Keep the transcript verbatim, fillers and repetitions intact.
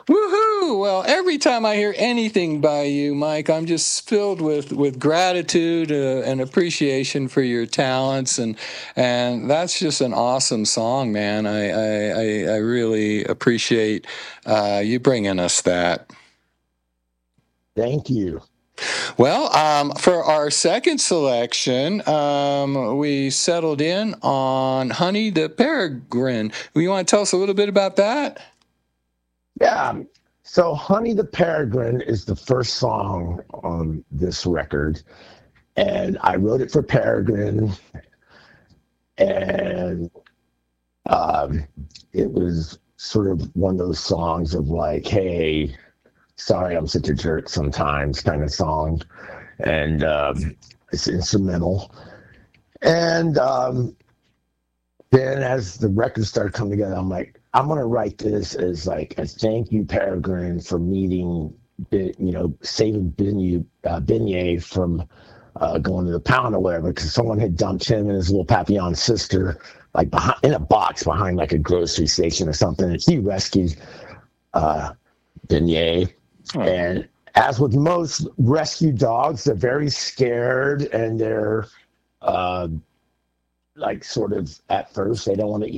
Woohoo! Well, every time I hear anything by you, Mike, I'm just filled with, with gratitude uh, and appreciation for your talents, and and that's just an awesome song, man. I I, I, I really appreciate uh, you bringing us that. Thank you. Well, um, for our second selection, um, we settled in on Honey the Peregrine. You want to tell us a little bit about that? Yeah. So, Honey the Peregrine is the first song on this record, and I wrote it for Peregrine, and um, it was sort of one of those songs of like, hey, sorry, I'm such a jerk sometimes kind of song. And um, it's instrumental. And um, then as the records started coming together, I'm like, I'm going to write this as like a thank you, Peregrine, for meeting, you know, saving Beignet, uh, Beignet from uh, going to the pound or whatever, because someone had dumped him and his little Papillon sister like behind, in a box behind like a grocery station or something. And he rescued uh, Beignet. Oh. And as with most rescue dogs, they're very scared and they're uh, like sort of at first they don't want to